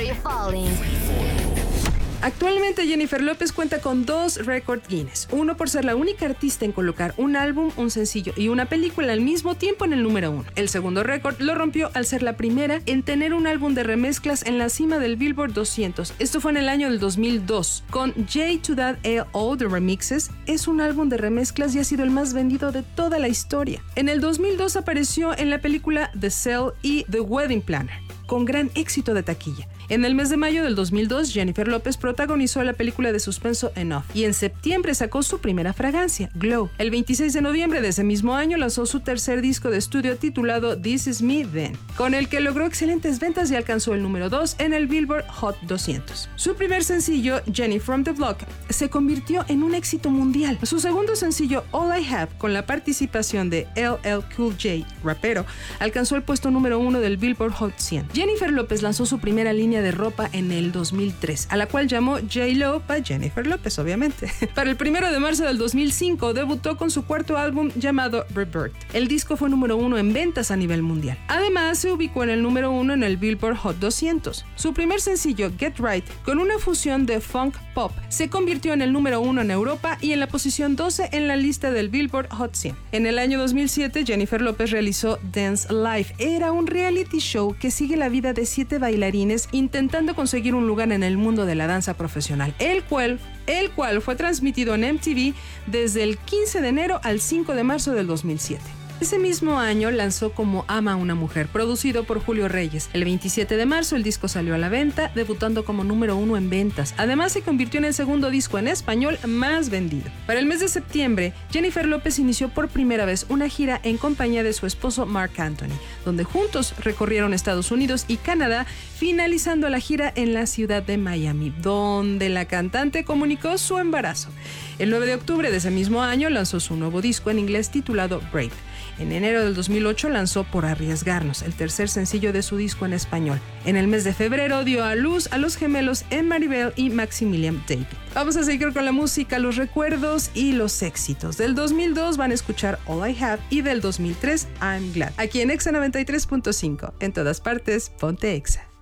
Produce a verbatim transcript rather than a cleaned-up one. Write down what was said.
Free Falling. Actualmente Jennifer López cuenta con dos récord Guinness, uno por ser la única artista en colocar un álbum, un sencillo y una película al mismo tiempo en el número uno. El segundo récord lo rompió al ser la primera en tener un álbum de remezclas en la cima del Billboard doscientos. Esto fue en el año del dos mil dos. Con J to That L O de Remixes, es un álbum de remezclas y ha sido el más vendido de toda la historia. En el dos mil dos apareció en la película The Cell y The Wedding Planner, con gran éxito de taquilla. En el mes de mayo del dos mil dos, Jennifer López protagonizó la película de suspenso Enough y en septiembre sacó su primera fragancia, Glow. El veintiséis de noviembre de ese mismo año lanzó su tercer disco de estudio titulado This Is Me Then, con el que logró excelentes ventas y alcanzó el número dos en el Billboard Hot doscientos. Su primer sencillo, Jenny from the Block, se convirtió en un éxito mundial. Su segundo sencillo, All I Have, con la participación de L L Cool J, rapero, alcanzó el puesto número uno del Billboard Hot cien. Jennifer López lanzó su primera línea de ropa en el dos mil tres, a la cual llamó J-Lo by Jennifer López, obviamente. Para el primero de marzo del dos mil cinco debutó con su cuarto álbum llamado Rebirth. El disco fue número uno en ventas a nivel mundial. Además, se ubicó en el número uno en el Billboard Hot doscientos. Su primer sencillo, Get Right, con una fusión de funk pop, se convirtió en el número uno en Europa y en la posición doce en la lista del Billboard Hot cien. En el año dos mil siete, Jennifer López realizó Dance Life. Era un reality show que sigue la vida de siete bailarines intentando conseguir un lugar en el mundo de la danza profesional, el cual, el cual fue transmitido en M T V desde el quince de enero al cinco de marzo del dos mil siete. Ese mismo año lanzó Como ama a una mujer, producido por Julio Reyes. El veintisiete de marzo el disco salió a la venta, debutando como número uno en ventas. Además, se convirtió en el segundo disco en español más vendido. Para el mes de septiembre, Jennifer López inició por primera vez una gira en compañía de su esposo Marc Anthony, donde juntos recorrieron Estados Unidos y Canadá, finalizando la gira en la ciudad de Miami, donde la cantante comunicó su embarazo. El nueve de octubre de ese mismo año lanzó su nuevo disco en inglés titulado Brave. En enero del dos mil ocho lanzó Por Arriesgarnos, el tercer sencillo de su disco en español. En el mes de febrero dio a luz a los gemelos Em Maribel y Maximilian David. Vamos a seguir con la música, los recuerdos y los éxitos. Del dos mil dos van a escuchar All I Have y del dos mil tres I'm Glad. Aquí en Exa noventa y tres punto cinco. En todas partes, ponte Exa.